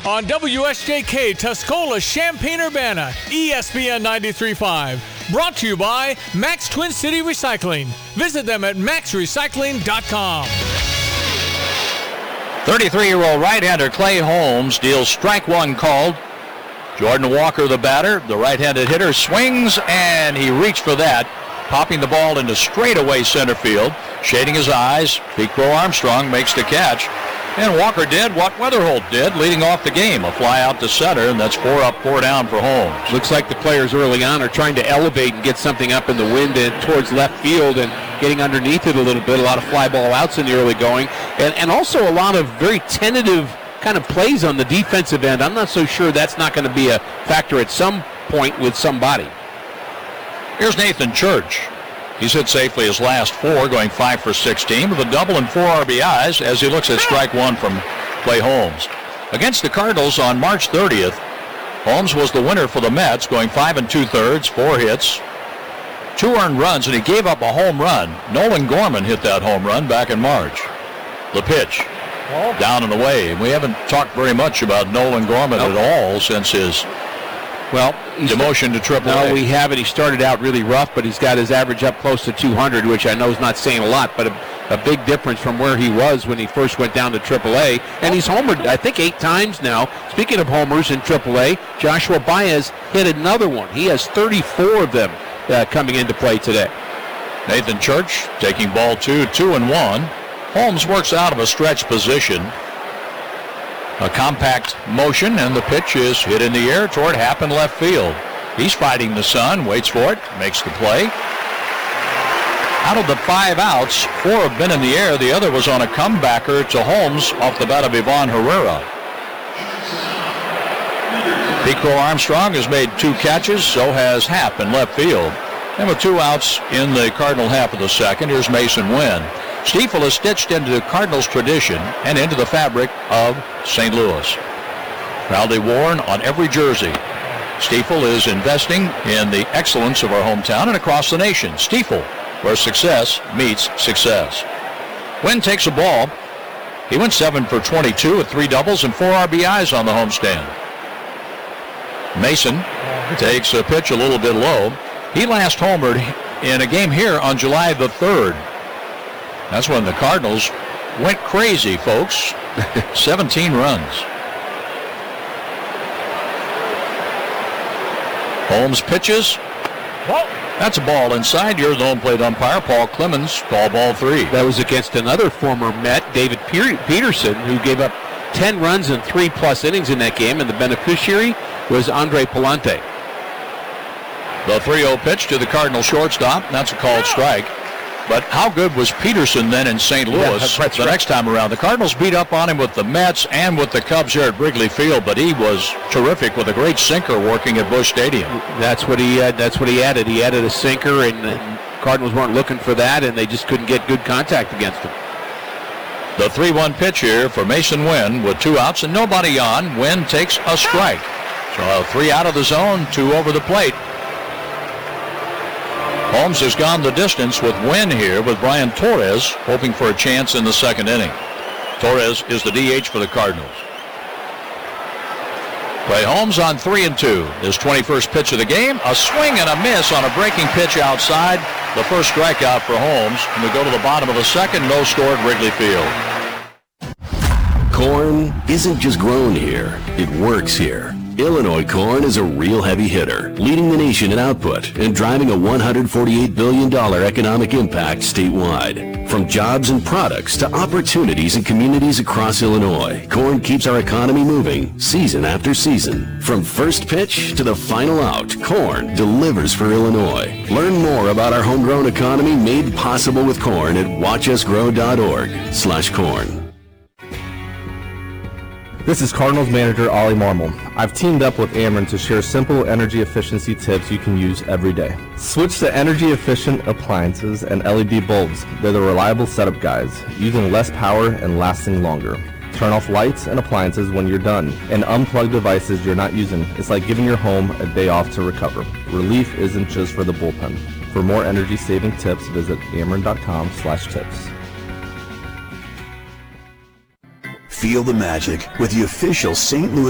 on WSJK Tuscola, Champaign-Urbana, ESPN 93.5. Brought to you by Max Twin City Recycling. Visit them at maxrecycling.com. 33-year-old right-hander Clay Holmes deals strike one called. Jordan Walker, the batter, the right-handed hitter, swings, and he reached for that, popping the ball into straightaway center field. Shading his eyes, Pete Crow Armstrong makes the catch. And Walker did what Weatherholt did, leading off the game. A fly out to center, and that's 4 up, 4 down for Holmes. Looks like the players early on are trying to elevate and get something up in the wind and towards left field and getting underneath it a little bit. A lot of fly ball outs in the early going. And also a lot of very tentative kind of plays on the defensive end. I'm not so sure that's not going to be a factor at some point with somebody. Here's Nathan Church. He's hit safely his last 4, going 5 for 16 with a double and 4 RBIs as he looks at strike one from Clay Holmes. Against the Cardinals on March 30th, Holmes was the winner for the Mets, going 5 2/3, 4 hits, 2 earned runs, and he gave up a home run. Nolan Gorman hit that home run back in March. The pitch, down and away. We haven't talked very much about Nolan Gorman at all since his demotion to AAA. No, we haven't. He started out really rough, but he's got his average up close to 200, which I know is not saying a lot, but a big difference from where he was when he first went down to AAA. And he's homered, I think, 8 times now. Speaking of homers in AAA, Joshua Baez hit another one. He has 34 of them coming into play today. Nathan Church taking ball 2, 2-1. Holmes works out of a stretch position. A compact motion, and the pitch is hit in the air toward Happ in left field. He's fighting the sun, waits for it, makes the play. Out of the 5 outs, 4 have been in the air. The other was on a comebacker to Holmes off the bat of Ivan Herrera. Pete Crow Armstrong has made 2 catches, so has Happ in left field. And with 2 outs in the Cardinal half of the second, here's Mason Wynn. Stiefel is stitched into the Cardinals tradition and into the fabric of St. Louis. Proudly worn on every jersey. Stiefel is investing in the excellence of our hometown and across the nation. Stiefel, where success meets success. Wynn takes a ball. He went 7 for 22 with 3 doubles and 4 RBIs on the homestand. Mason takes a pitch a little bit low. He last homered in a game here on July the 3rd. That's when the Cardinals went crazy, folks. 17 runs. Holmes pitches. That's a ball inside. Your home plate umpire, Paul Clemens, call ball 3. That was against another former Met, David Peterson, who gave up 10 runs in 3+ innings in that game, and the beneficiary was Andre Palante. The 3-0 pitch to the Cardinal shortstop. That's a called strike. But how good was Peterson then in St. Louis the next time around? The Cardinals beat up on him with the Mets and with the Cubs here at Wrigley Field, but he was terrific with a great sinker working at Busch Stadium. That's what he added. He added a sinker, and the Cardinals weren't looking for that, and they just couldn't get good contact against him. The 3-1 pitch here for Mason Wynn with 2 outs and nobody on. Wynn takes a strike. So 3 out of the zone, 2 over the plate. Holmes has gone the distance with Wynn here with Brian Torres hoping for a chance in the second inning. Torres is the DH for the Cardinals. Clay Holmes on 3-2. His 21st pitch of the game. A swing and a miss on a breaking pitch outside. The first strikeout for Holmes. And we go to the bottom of the second. No score at Wrigley Field. Corn isn't just grown here. It works here. Illinois corn is a real heavy hitter, leading the nation in output and driving a $148 billion economic impact statewide. From jobs and products to opportunities in communities across Illinois, corn keeps our economy moving season after season. From first pitch to the final out, corn delivers for Illinois. Learn more about our homegrown economy made possible with corn at watchusgrow.org/corn. This is Cardinals manager Ollie Marmol. I've teamed up with Ameren to share simple energy efficiency tips you can use every day. Switch to energy efficient appliances and LED bulbs. They're the reliable setup guides, using less power and lasting longer. Turn off lights and appliances when you're done, and unplug devices you're not using. It's like giving your home a day off to recover. Relief isn't just for the bullpen. For more energy saving tips, visit ameren.com/tips. Feel the magic with the official St. Louis